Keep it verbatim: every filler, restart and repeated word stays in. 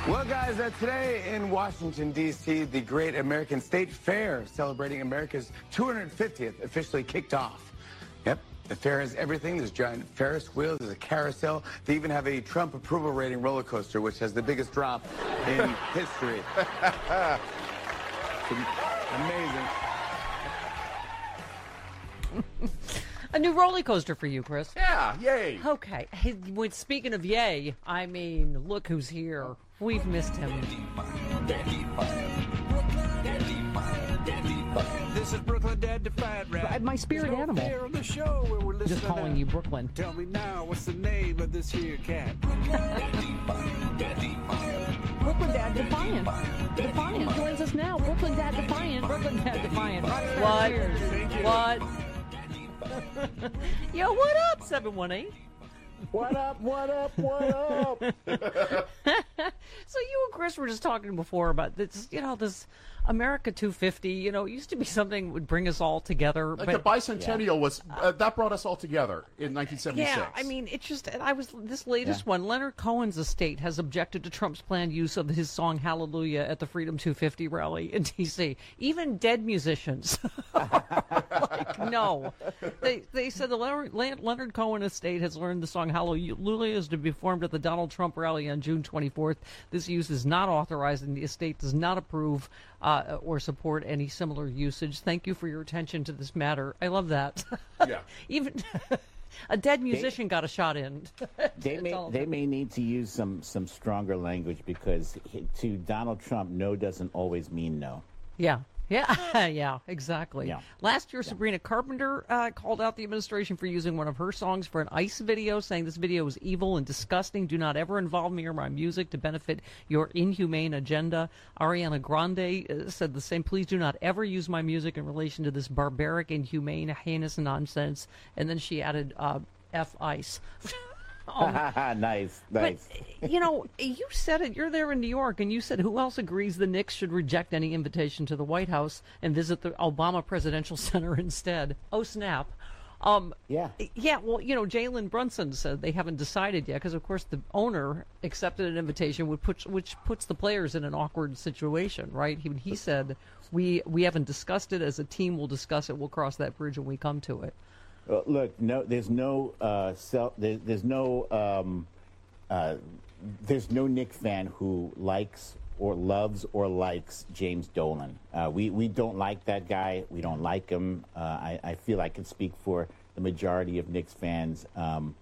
Well, guys, uh, today in Washington, D C, the Great American State Fair, celebrating America's two hundred fiftieth, officially kicked off. Yep, the fair has everything. There's giant Ferris wheels, there's a carousel. They even have a Trump approval rating roller coaster, which has the biggest drop in history. Amazing. A new roller coaster for you, Chris. Yeah, yay. Okay. Hey, when, speaking of yay, I mean, look who's here. We've missed him. This is Brooklyn Dead Defiant Rap. My spirit animal. On the show where we're Just calling you Brooklyn. Tell me now, what's the name of this here cat? Brooklyn Dad Defiant. Defiant joins us now. Brooklyn Dad Defiant. Brooklyn Dad Defiant. What? What? Yo, what up, seven one eight? What up, what up, what up? So you and Chris were just talking before about this, you know, this America two fifty, you know, it used to be something that would bring us all together. Like but, the bicentennial yeah. was, uh, that brought us all together in nineteen seventy-six. Yeah, I mean, it's just, I was, this latest yeah. one, Leonard Cohen's estate has objected to Trump's planned use of his song Hallelujah at the Freedom two fifty rally in D C. Even dead musicians. Like, no. They they said the Leonard, Leonard Cohen estate has learned the song Hallelujah is to be performed at the Donald Trump rally on June twenty-fourth. This use is not authorized and the estate does not approve uh, or support any similar usage. Thank you for your attention to this matter. I love that. Yeah. Even a dead musician they, got a shot in. They may they may need to use some some stronger language because he, to Donald Trump, no doesn't always mean no. Yeah. Yeah, yeah, exactly. Yeah. Last year, yeah. Sabrina Carpenter uh, called out the administration for using one of her songs for an ICE video, saying this video is evil and disgusting. Do not ever involve me or my music to benefit your inhumane agenda. Ariana Grande uh, said the same. Please do not ever use my music in relation to this barbaric, inhumane, heinous nonsense. And then she added, uh, F ICE. Um, nice, nice. But, you know, you said it. You're there in New York, and you said who else agrees the Knicks should reject any invitation to the White House and visit the Obama Presidential Center instead? Oh, snap. Um, yeah. Yeah, well, you know, Jalen Brunson said they haven't decided yet because, of course, the owner accepted an invitation which puts, which puts the players in an awkward situation, right? He, he said, we, we haven't discussed it. As a team, we'll discuss it. We'll cross that bridge when we come to it. Uh, look, no, there's no uh, self. There, there's no. Um, uh, there's no Knicks fan who likes or loves or likes James Dolan. Uh, we we don't like that guy. We don't like him. Uh, I, I feel I can speak for the majority of Knicks fans. Um,